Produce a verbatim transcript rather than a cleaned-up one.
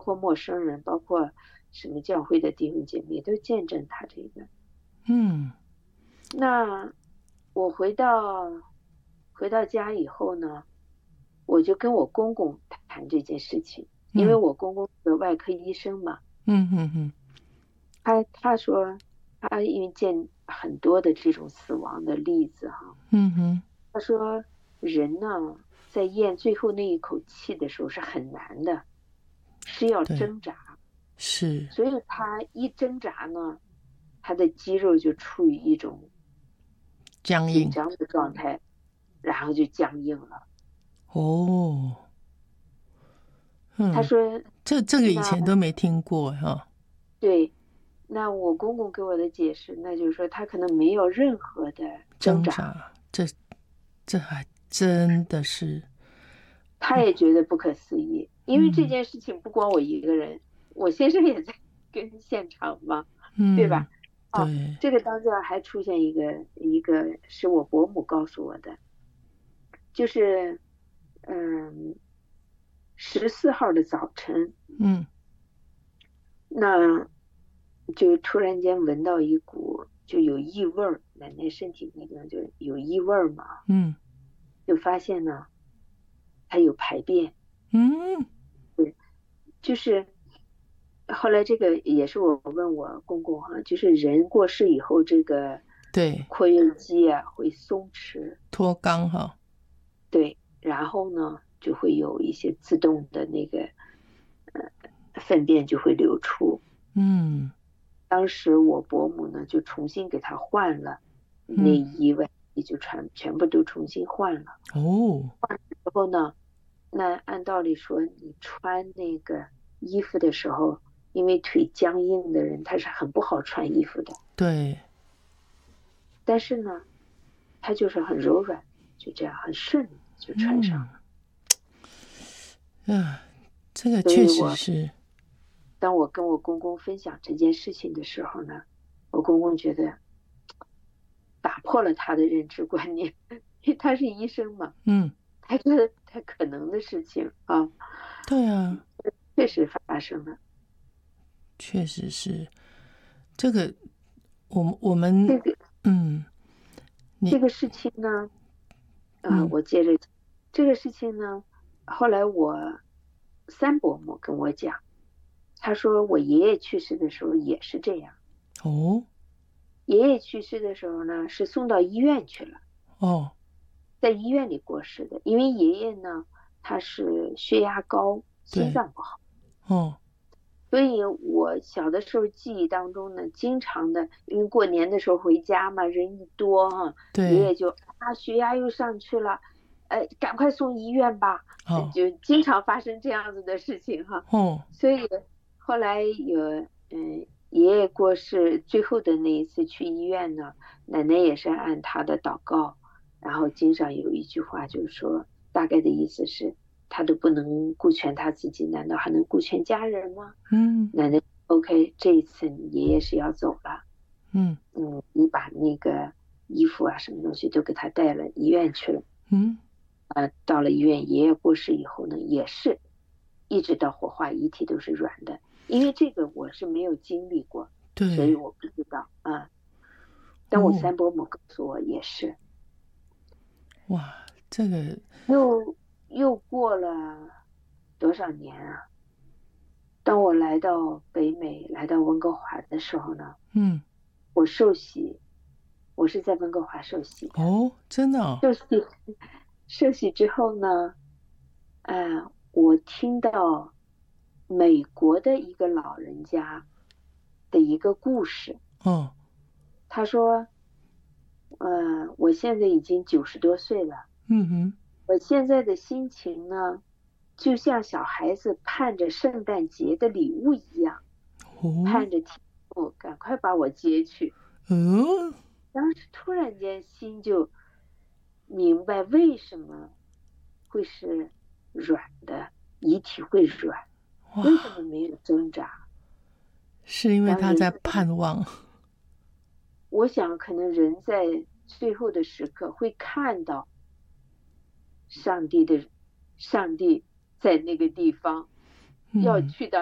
括陌生人，包括什么教会的弟兄姐妹都见证他这个。 嗯， 那我回到回到家以后呢，我就跟我公公谈这件事情，因为嗯我公公是外科医生嘛， 嗯嗯嗯他他说他因为见很多的这种死亡的例子哈， 嗯哼， 他说人呢在咽最后那一口气的时候是很难的，是要对， 挣扎， 是， 所以他一挣扎呢，他的肌肉就处于一种僵硬。 紧张的状态，然后就僵硬了。 哦，嗯， 他说这这个以那前都没听过哈。 对，那我公公给我的解释，那就是说他可能没有任何的挣扎， 挣扎，这这还真的是， 他也觉得不可思议，因为这嗯件事情不光我一个人，我先生也在跟现场嘛，对嗯， 吧？哦， 对， 这个当中还出现一个一个是我伯母告诉我的，就是嗯十四号的早晨， 嗯那就突然间闻到一股就有异味儿，奶奶身体那个就有异味儿嘛， 嗯就发现呢她有排便， 嗯， 就是后来这个也是我问我公公哈、就是人过世以后，这个对， 括约肌啊会松弛， 脱肛哈， 对，然后呢就会有一些自动的那个呃粪便就会流出。 嗯当时我伯母呢就重新给他换了内嗯， 衣外衣，就全全部都重新换了。 哦， 之后呢，那按道理说你穿那个衣服的时候，因为腿僵硬的人他是很不好穿衣服的， 对， 但是呢，他就是很柔软，就这样很顺利就穿上嗯了。 啊，这个确所以我实是， 当我跟我公公分享这件事情的时候呢，我公公觉得打破了他的认知观念，因为他是医生嘛， 嗯， 他觉得不太可能的事情啊， 对啊， 确实发生了。 确实是这个，我们我们这个嗯，你这个事情呢，呃， 嗯我接着讲这个事情呢，后来我三伯母跟我讲，他说我爷爷去世的时候也是这样， 哦爷爷去世的时候呢是送到医院去了， 哦在医院里过世的，因为爷爷呢他是血压高，心对脏不好。 哦所以我小的时候记忆当中呢，经常的，因为过年的时候回家嘛，人一多哈，爷对爷就啊血压又上去了，呃，赶快送医院吧，呃哦就经常发生这样子的事情哈。 哦所以后来有嗯爷爷过世最后的那一次去医院呢，奶奶也是按他的祷告，然后经上有一句话就是说，大概的意思是他都不能顾全他自己，难道还能顾全家人吗？ 嗯奶奶 OK，这一次你爷爷是要走了， 嗯嗯，你把那个衣服啊什么东西都给他带了医院去了。 嗯， 呃，到了医院，爷爷过世以后呢，也是一直到火化，遗体都是软的。因为这个我是没有经历过，所以对， 我不知道啊。但我哦三伯母告诉我也是， 哇，这个又又过了多少年啊？当我来到北美，来到温哥华的时候呢， 嗯我受洗，我是在温哥华受洗的。 哦，真的哦， 受洗，受洗之后呢，呃，我听到美国的一个老人家的一个故事。 哦他说，呃，我现在已经九十多岁了， 嗯哼我现在的心情呢，就像小孩子盼着圣诞节的礼物一样， 哦盼着天父赶快把我接去。 哦当时突然间心就明白为什么会是软的，遗体会软，为什哇， 么没有挣扎？ 是因为当人， 他在盼望， 我想可能人在最后的时刻会看到上帝的，上帝在那个地方要嗯。 去到